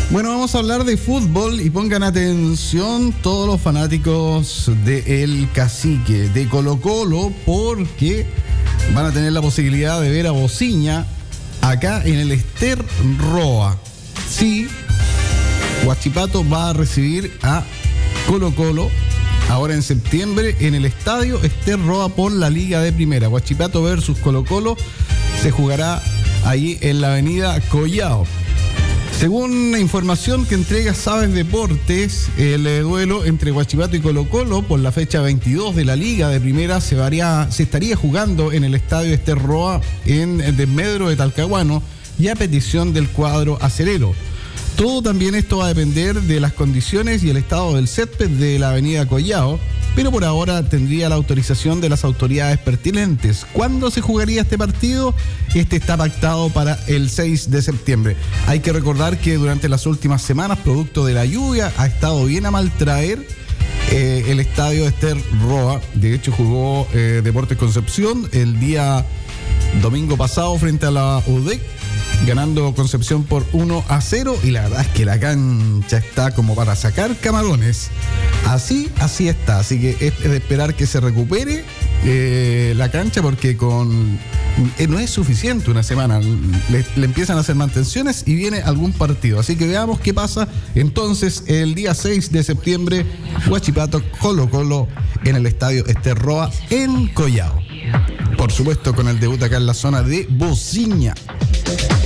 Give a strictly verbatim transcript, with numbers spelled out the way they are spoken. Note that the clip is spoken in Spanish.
Bueno, vamos a hablar de fútbol y pongan atención todos los fanáticos del Cacique, de Colo Colo, porque van a tener la posibilidad de ver a Bociña acá en el Ester Roa. Sí, Huachipato va a recibir a Colo Colo ahora en septiembre en el estadio Ester Roa por la Liga de Primera. Huachipato versus Colo Colo se jugará allí en la avenida Collao. Según la información que entrega Sabes Deportes, el duelo entre Huachipato y Colo Colo por la fecha veintidós de la Liga de Primera se, varía, se estaría jugando en el estadio Ester Roa en Desmedro de Talcahuano y a petición del cuadro acerero. Todo también esto va a depender de las condiciones y el estado del césped de la avenida Collao, pero por ahora tendría la autorización de las autoridades pertinentes. ¿Cuándo se jugaría este partido? Este está pactado para el seis de septiembre. Hay que recordar que durante las últimas semanas, producto de la lluvia, ha estado bien a mal traer eh, el estadio Ester Roa. De hecho, jugó eh, Deportes Concepción el día domingo pasado frente a la U D E C, ganando Concepción por uno a cero, y la verdad es que la cancha está como para sacar camarones. Así, así está. Así que es de esperar que se recupere eh, la cancha, porque con eh, no es suficiente una semana. Le, le empiezan a hacer mantenciones y viene algún partido. Así que veamos qué pasa entonces el día seis de septiembre, Huachipato Colo Colo en el estadio Ester Roa en Collao. Por supuesto, con el debut acá en la zona de Bociña.